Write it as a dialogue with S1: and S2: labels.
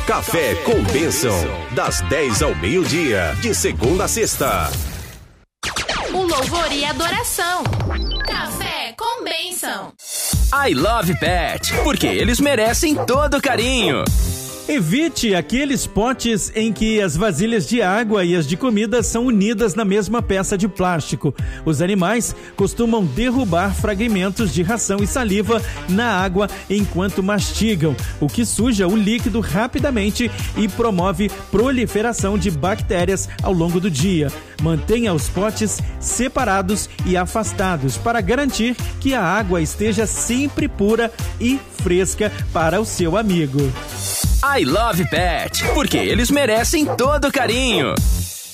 S1: Café com Bênção, das 10 ao meio-dia, de segunda a sexta.
S2: O louvor e adoração. Café com Bênção.
S3: I Love Pet, porque eles merecem todo carinho.
S4: Evite aqueles potes em que as vasilhas de água e as de comida são unidas na mesma peça de plástico. Os animais costumam derrubar fragmentos de ração e saliva na água enquanto mastigam, o que suja o líquido rapidamente e promove proliferação de bactérias ao longo do dia. Mantenha os potes separados e afastados para garantir que a água esteja sempre pura e fresca para o seu amigo.
S3: I Love Pet, porque eles merecem todo carinho.